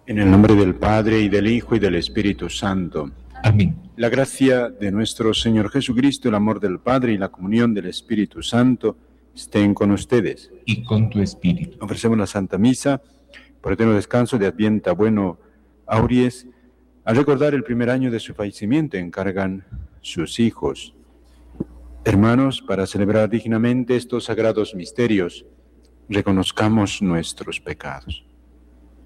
En el nombre del Padre, y del Hijo, y del Espíritu Santo. Amén. La gracia de nuestro Señor Jesucristo, el amor del Padre y la comunión del Espíritu Santo estén con ustedes. Y con tu espíritu. Ofrecemos la Santa Misa por eterno descanso de Advienta Bueno Auries. Al recordar el primer año de su fallecimiento, encargan sus hijos. Hermanos, para celebrar dignamente estos sagrados misterios, reconozcamos nuestros pecados.